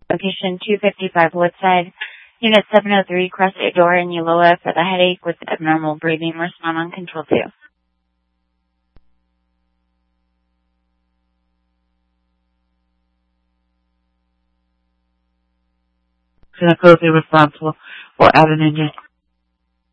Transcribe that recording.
Location 255 Woodside. Unit 703, cross a door in Ulloa for the headache with abnormal breathing. Respond on control 2. Can I close the response? We'll add an engine.